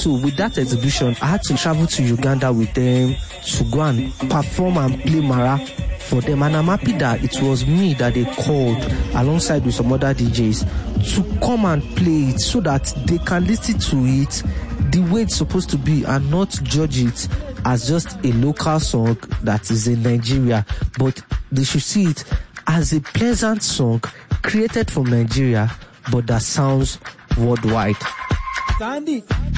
So with that exhibition, I had to travel to Uganda with them to go and perform and play Mara for them. And I'm happy that it was me that they called alongside with some other DJs to come and play it so that they can listen to it the way it's supposed to be and not judge it as just a local song that is in Nigeria, but they should see it as a pleasant song created from Nigeria but that sounds worldwide. Sandy.